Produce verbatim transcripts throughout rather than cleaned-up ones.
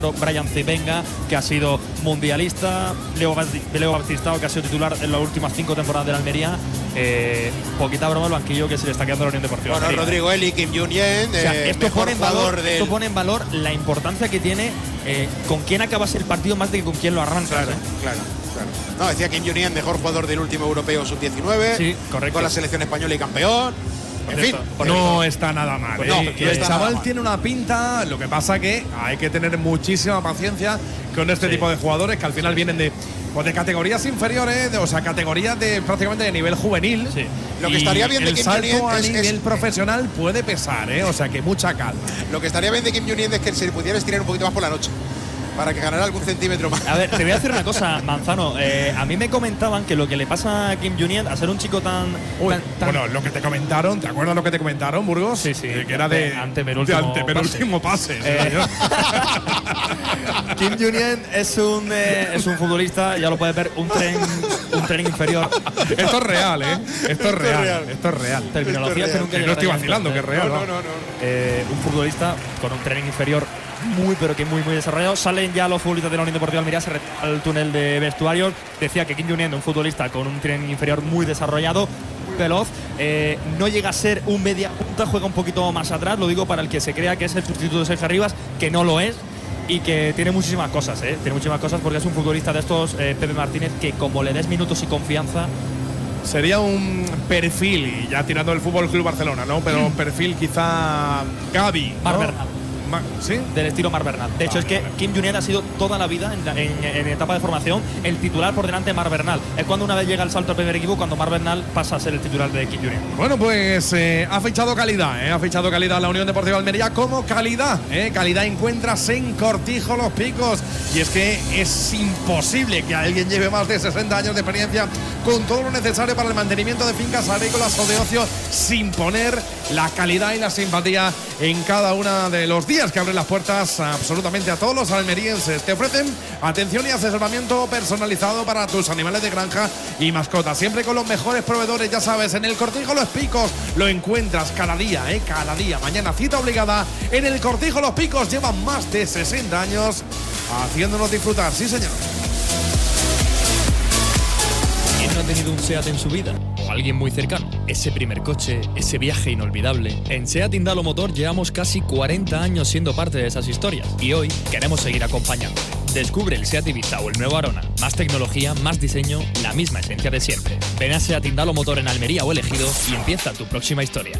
Brian Zibenga, que ha sido mundialista, Leo, Leo Baptistao, que ha sido titular en las últimas cinco temporadas de la Almería. Eh, poquita broma al banquillo que se le está quedando a la Unión Deportiva. Bueno, Rodrigo Eli, Kim Jong-un, o sea, eh, esto, mejor pone en jugador valor, del… esto pone en valor la importancia que tiene eh, con quién acabas el partido más de que con quién lo arrancas. Claro, ¿eh? claro, claro. No, decía Kim Jong-un, mejor jugador del último europeo sub diecinueve. Sí, correcto. Con la selección española y campeón. En fin, no está nada mal. Pues ¿eh? no, Y no el está chaval nada tiene una pinta, lo que pasa que hay que tener muchísima paciencia con este Sí. tipo de jugadores que al final vienen de, pues de categorías inferiores, de, o sea, categorías de prácticamente de nivel juvenil. Sí. Lo que Y estaría bien de el Kim salto Jong-un a es- nivel es- profesional puede pesar, ¿eh? O sea, que mucha calma. Lo que estaría bien de Kim Jong-un es que se pudiera estirar un poquito más por la noche, para que ganara algún centímetro más. A ver, te voy a decir una cosa, Manzano. Eh, a mí me comentaban que lo que le pasa a Kim Jong-un, a ser un chico tan, Uy, tan, tan bueno, lo que te comentaron, ¿te acuerdas lo que te comentaron, Burgos? Sí, sí. Eh, que era de, De antepenúltimo de antepenúltimo pase. Eh. Kim Jong-un es un eh, es un futbolista, ya lo puedes ver, un tren un tren inferior. Esto es real, ¿eh? Esto es real, real. Esto es real. Terminología Esto que es nunca Que no estoy llegará a vacilando, que es real. No, ¿no? no, no, no. Eh, un futbolista con un tren inferior muy pero que muy muy desarrollado. Salen ya los futbolistas de la Unión Deportiva Almería, se retira al túnel de vestuarios. Decía que Kim Jong-un, un futbolista con un tren inferior muy desarrollado, muy veloz, eh, no llega a ser un media punta, juega un poquito más atrás. Lo digo para el que se crea que es el sustituto de Sergio Rivas, que no lo es. Y que tiene muchísimas cosas, ¿eh? Tiene muchísimas cosas porque es un futbolista de estos, eh, Pepe Martínez, que como le des minutos y confianza. Sería un perfil, y ya tirando del Fútbol Club Barcelona, ¿no? Pero un perfil quizá Gavi. Mar ¿no? Bernal. Ma- ¿Sí? Del estilo Mar Bernal. De hecho, Vale, es que vale. Kim Jong-un ha sido toda la vida en, la- en- en etapa de formación el titular por delante de Mar Bernal. Es cuando una vez llega el salto al primer equipo, cuando Mar Bernal pasa a ser el titular de Kim Jong-un. Bueno, pues eh, ha fichado calidad, ¿eh? Ha fichado calidad la Unión Deportiva Almería como calidad, ¿eh? Calidad encuentras en Cortijo Los Picos. Y es que es imposible que alguien lleve más de sesenta años de experiencia con todo lo necesario para el mantenimiento de fincas agrícolas o de ocio sin poner la calidad y la simpatía en cada uno de los días que abren las puertas absolutamente a todos los almerienses. Te ofrecen atención y asesoramiento personalizado para tus animales de granja y mascotas, siempre con los mejores proveedores, ya sabes, en el Cortijo Los Picos lo encuentras cada día, ¿eh? Cada día. Mañana cita obligada en el Cortijo Los Picos. Llevan más de sesenta años haciéndonos disfrutar, sí señor. ¿Quién no ha tenido un SEAT en su vida? O alguien muy cercano. Ese primer coche, ese viaje inolvidable. En SEAT Indalo Motor llevamos casi cuarenta años siendo parte de esas historias. Y hoy queremos seguir acompañándote. Descubre el SEAT Ibiza o el nuevo Arona. Más tecnología, más diseño, la misma esencia de siempre. Ven a SEAT Indalo Motor en Almería o Elegido y empieza tu próxima historia.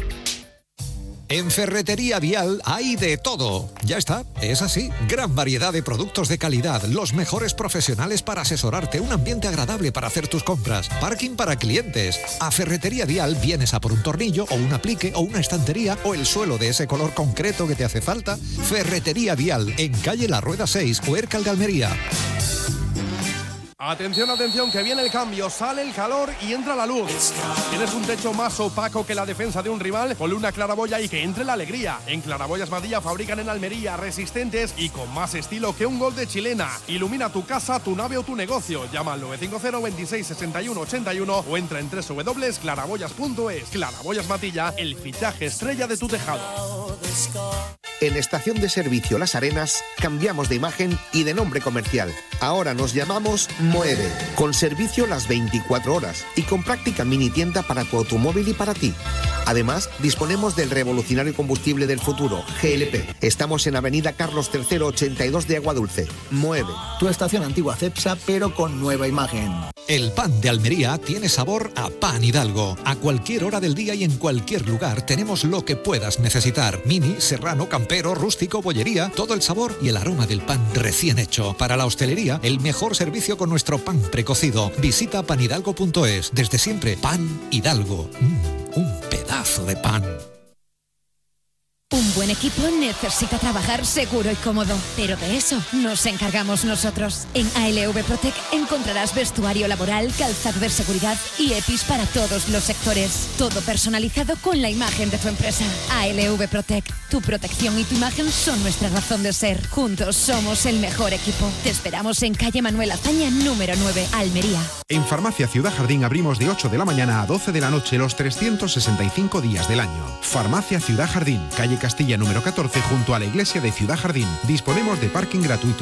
En Ferretería Vial hay de todo. Ya está, es así. Gran variedad de productos de calidad, los mejores profesionales para asesorarte, un ambiente agradable para hacer tus compras, parking para clientes. A Ferretería Vial vienes a por un tornillo o un aplique o una estantería o el suelo de ese color concreto que te hace falta. Ferretería Vial, en calle La Rueda seis, Huércal de Almería. Atención, atención, que viene el cambio, sale el calor y entra la luz. ¿Tienes un techo más opaco que la defensa de un rival? Ponle una claraboya y que entre la alegría. En Claraboyas Madilla fabrican en Almería, resistentes y con más estilo que un gol de chilena. Ilumina tu casa, tu nave o tu negocio. Llama al nueve cinco cero, veintiséis, sesenta y uno, ochenta y uno o entra en doble u doble u doble u punto claraboyas punto es. Claraboyas Madilla, el fichaje estrella de tu tejado. En Estación de Servicio Las Arenas cambiamos de imagen y de nombre comercial. Ahora nos llamamos Moeve, con servicio las veinticuatro horas y con práctica mini tienda para tu automóvil y para ti. Además, disponemos del revolucionario combustible del futuro, G L P. Estamos en Avenida Carlos tercero, ochenta y dos de Aguadulce. Mueve. Tu estación antigua Cepsa, pero con nueva imagen. El pan de Almería tiene sabor a Pan Hidalgo. A cualquier hora del día y en cualquier lugar tenemos lo que puedas necesitar. Mini, serrano, campero, rústico, bollería, todo el sabor y el aroma del pan recién hecho. Para la hostelería, el mejor servicio con nuestro pan precocido. Visita pan hidalgo punto es. Desde siempre, Pan Hidalgo. Mm, un pedazo de pan. Un buen equipo necesita trabajar seguro y cómodo, pero de eso nos encargamos nosotros. En A L V Protec encontrarás vestuario laboral, calzado de seguridad y E P I S para todos los sectores. Todo personalizado con la imagen de tu empresa. A L V Protec, tu protección y tu imagen son nuestra razón de ser. Juntos somos el mejor equipo. Te esperamos en calle Manuel Azaña, número nueve, Almería. En Farmacia Ciudad Jardín abrimos de ocho de la mañana a doce de la noche los trescientos sesenta y cinco días del año. Farmacia Ciudad Jardín, calle Castilla número catorce junto a la iglesia de Ciudad Jardín. Disponemos de parking gratuito.